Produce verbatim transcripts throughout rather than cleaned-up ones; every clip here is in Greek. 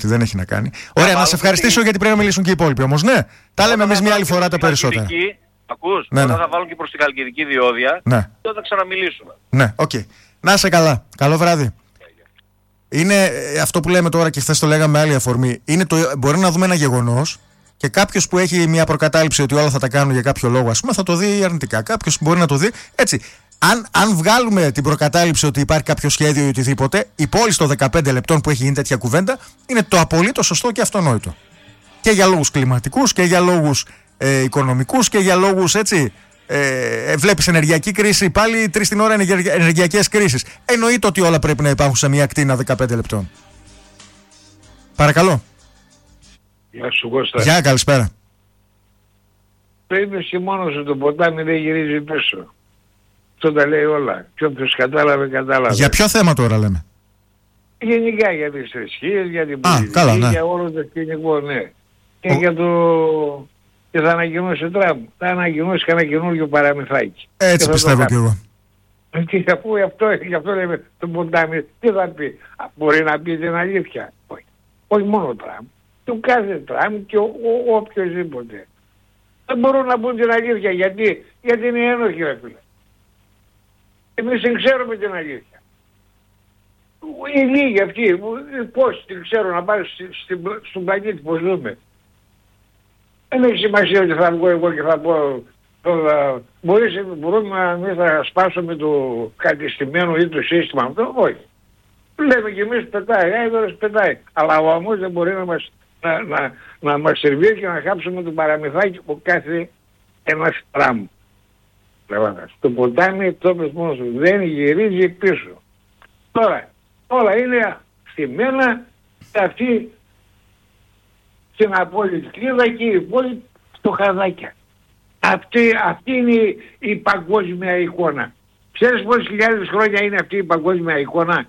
Δεν έχει να κάνει. Ωραία, να σε ευχαριστήσω γιατί πρέπει να μιλήσουν και οι υπόλοιποι όμως. Ναι, τα λέμε εμείς μια άλλη φορά τα περισσότερα. Ακούς, ναι, όταν ναι. θα βάλουν και προς την Χαλκιδική διόδια, ναι. τότε θα ξαναμιλήσουμε. Ναι, οκ. Okay. Να είσαι καλά. Καλό βράδυ. Είναι ε, αυτό που λέμε τώρα και χθες το λέγαμε με άλλη αφορμή. Είναι το, μπορεί να δούμε ένα γεγονός και κάποιος που έχει μια προκατάληψη ότι όλα θα τα κάνουν για κάποιο λόγο, ας πούμε, θα το δει αρνητικά. Κάποιος μπορεί να το δει έτσι. Αν, αν βγάλουμε την προκατάληψη ότι υπάρχει κάποιο σχέδιο ή οτιδήποτε, η πόλη των δεκαπέντε λεπτών που έχει γίνει τέτοια κουβέντα είναι το απολύτως σωστό και αυτονόητο. Και για λόγους κλιματικούς και για λόγους ε, οικονομικούς και για λόγους έτσι. Ε, βλέπεις ενεργειακή κρίση, πάλι τρεις την ώρα ενεργειακές κρίσεις. Εννοείται ότι όλα πρέπει να υπάρχουν σε μια ακτίνα δεκαπέντε λεπτών. Παρακαλώ. Γεια σου Κώστα. Γεια, καλησπέρα. Το είπες και μόνος σου, το ποτάμι δεν γυρίζει πίσω. Αυτό τα λέει όλα. Και όποιος κατάλαβε, κατάλαβε. Για ποιο θέμα τώρα λέμε? Γενικά για τις θρησκείες, για την Α, πολιτική, καλά, ναι. για όλο το σκηνικό, ναι. Και Ο... για το... Και θα ανακοινώσει ο Τραμπ. Θα ανακοινώσει και ένα καινούργιο παραμυθάκι. Έτσι πιστεύω κι εγώ. Και αφού αυτό, γι' αυτό λέμε το ποτάμι, τι θα πει? Μπορεί να πει την αλήθεια? Όχι. Όχι μόνο ο Τραμπ. Του κάθε Τραμπ και ο, ο, ο οποιοσδήποτε. Δεν μπορούν να πούν την αλήθεια. Γιατί, γιατί είναι ένοχοι, ρε φίλε. Εμείς δεν ξέρουμε την αλήθεια. Οι λίγοι αυτοί, πώς την ξέρουν να πάρει στη, στη, στον πλανήτη, πώς ζούμε. Δεν έχει σημασία ότι θα βγω εγώ και θα πω τώρα, μπορείς, μπορούμε να μην θα σπάσουμε το κατεστημένο ή το σύστημα αυτό, όχι. Λέμε κι εμείς πετάει, άιδωρος πετάει. Αλλά όμως δεν μπορεί να μας, να, να, να μας σερβίρει και να χάψουμε το παραμυθάκι που κάθε ένας Τραμπ. Το ποτάμι, το πες μόνος σου, δεν γυρίζει πίσω. Τώρα, όλα είναι στημένα και αυτή στην απόλυτη κλίδα και η υπόλοιπη φτωχαδάκια. Αυτή, αυτή είναι η, η παγκόσμια εικόνα. Ξέρεις πόσες χιλιάδες χρόνια είναι αυτή η παγκόσμια εικόνα?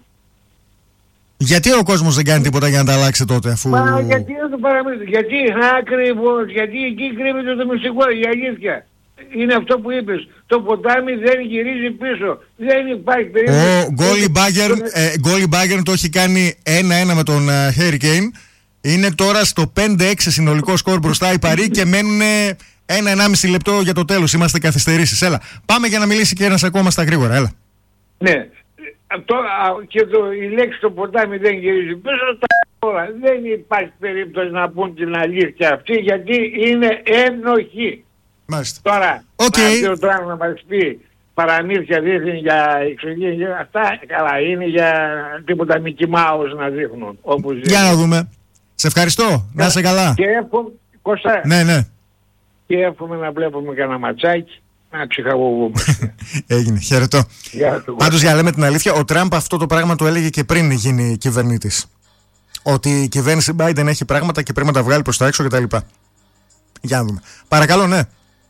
Γιατί ο κόσμος δεν κάνει τίποτα για να τα αλλάξει τότε, αφού... Μα γιατί δεν το παραμύθι, γιατί ακριβώς, γιατί εκεί κρύβεται το μυστικό, η αλήθεια. Είναι αυτό που είπες, το ποτάμι δεν γυρίζει πίσω, δεν υπάρχει περίπτωση. Ο Γκόλι Μπάγκερν το έχει κάνει ένα-ένα με τον Harry Kane. Είναι τώρα στο πέντε έξι συνολικό σκορ μπροστά οι Παρί και μένουν ένα-ενάμιση λεπτό για το τέλος. Είμαστε καθυστερήσεις. Έλα, πάμε για να μιλήσει και ένας ακόμα στα γρήγορα. Έλα. Ναι. Τώρα και το, η λέξη το ποτάμι δεν γυρίζει πίσω. Τώρα δεν υπάρχει περίπτωση να πούν την αλήθεια αυτή γιατί είναι ένοχοι. Μάλιστα. Τώρα, okay. να πει ο Τραμπ να μας πει παραμύθια δείχνει για εξωγή, αυτά καλά είναι για τίποτα Mickey Mouse να δείχνουν. Όπως για να δούμε. Σε ευχαριστώ. Να είσαι καλά. Και εύχομαι, Κώστα, ναι, ναι. Και εύχομαι να βλέπουμε κανένα ματσάκι να ψυχαγωγούμαστε. Έγινε. Χαιρετώ. Πάντως για να λέμε την αλήθεια, ο Τραμπ αυτό το πράγμα το έλεγε και πριν γίνει κυβερνήτης. Ότι η κυβέρνηση Biden έχει πράγματα και πρέπει να τα βγάλει προς τα έξω κτλ. Για να δούμε. Παρακαλώ, ναι.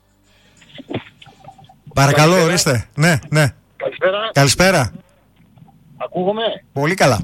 Παρακαλώ, καλησπέρα. Ορίστε. Ναι, ναι. Καλησπέρα. Καλησπέρα. Ακούγομαι. Πολύ καλά.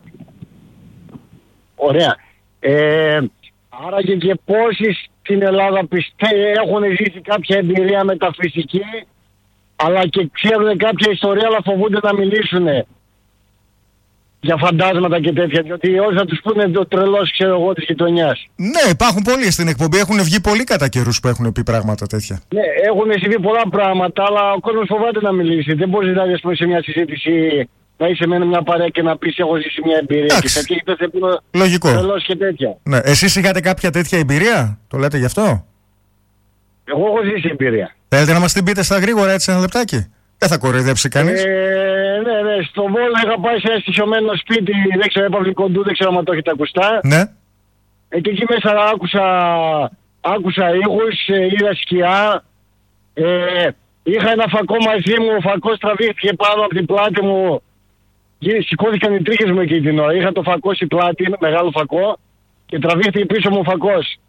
Ωραία. Ε, άρα και, και πόσοι στην Ελλάδα πιστεύουν έχουν ζήσει κάποια εμπειρία μεταφυσική, αλλά και ξέρουν κάποια ιστορία, αλλά φοβούνται να μιλήσουν για φαντάσματα και τέτοια, διότι όλοι θα τους πούνε το τρελός, ξέρω εγώ, της γειτονιάς. Ναι, υπάρχουν πολλοί στην εκπομπή, έχουν βγει πολλοί κατά καιρούς που έχουν πει πράγματα τέτοια. Ναι, έχουν συμβεί πολλά πράγματα, αλλά ο κόσμος φοβάται να μιλήσει. Δεν μπορείς δηλαδή ας πούμε, σε μια συζήτηση να είσαι με μια παρέα και να πεις έχω ζήσει μια εμπειρία. Εντάξει. Και τέτοια, και τέτοια, λογικό. τρελός και τέτοια. Ναι. Εσείς είχατε κάποια τέτοια εμπειρία, το λέτε γι' αυτό? Εγώ έχω ζήσει εμπειρία. Θέλετε να μας την πείτε στα γρήγορα έτσι ένα λεπτάκι? Δεν θα κοροϊδέψει κανείς. Ε, ναι, ναι, στο Βόλο είχα πάει σε ένα στοιχειωμένο σπίτι, δεν ξέρω, έπαυλη κοντού, δεν ξέρω αν το έχετε ακουστά. Ναι. Ε, και εκεί μέσα άκουσα, άκουσα ήχους, ε, είδα σκιά. Ε, είχα ένα φακό μαζί μου, ο φακός τραβήχθηκε πάνω από την πλάτη μου. Και σηκώθηκαν οι τρίχες μου εκεί την ώρα. Είχα το φακό στην πλάτη, ένα μεγάλο φακό, και τραβήχθηκε πίσω μου ο φακός.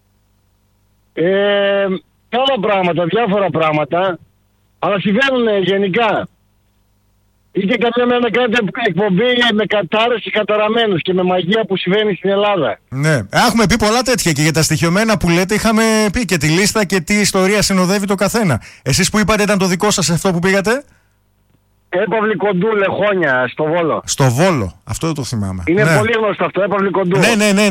Ε, άλλα πράγματα, διάφορα πράγματα. Αλλά συμβαίνουν γενικά. Ή και καμιά μέρα να κάνετε εκπομπή με κατάρρευση καταραμένους και με μαγεία που συμβαίνει στην Ελλάδα. Ναι, έχουμε πει πολλά τέτοια και για τα στοιχειωμένα που λέτε είχαμε πει και τη λίστα και τι ιστορία συνοδεύει το καθένα. Εσείς που είπατε ήταν το δικό σας αυτό που πήγατε? Έπαυλη Κοντού, Λεχόνια, στο Βόλο. Στο Βόλο. Αυτό δεν το θυμάμαι. Είναι ναι. πολύ γνωστό αυτό, Έπαυλη Κοντού. Ναι, ναι, ναι.